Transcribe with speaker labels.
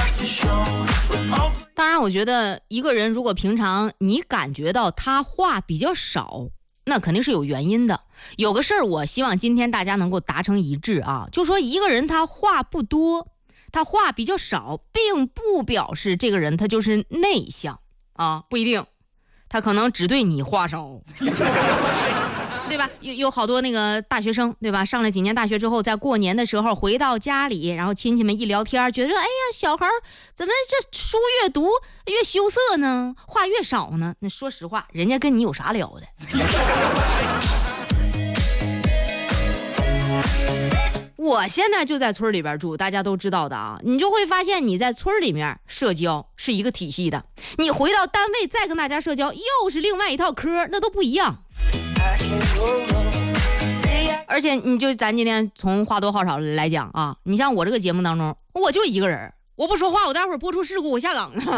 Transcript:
Speaker 1: 当然我觉得一个人如果平常你感觉到他话比较少，那肯定是有原因的。有个事儿我希望今天大家能够达成一致啊，就说一个人他话不多，他话比较少，并不表示这个人他就是内向啊，不一定，他可能只对你话少对吧？有好多那个大学生，对吧？上了几年大学之后，在过年的时候回到家里，然后亲戚们一聊天，觉得哎呀，小孩怎么这书越读越羞涩呢？话越少呢？那说实话，人家跟你有啥聊的？我现在就在村里边住，大家都知道的啊，你就会发现你在村里面社交是一个体系的，你回到单位再跟大家社交又是另外一套嗑，那都不一样。而且你就咱今天从话多话少来讲啊，你像我这个节目当中，我就一个人，我不说话，我待会儿播出事故我下岗了。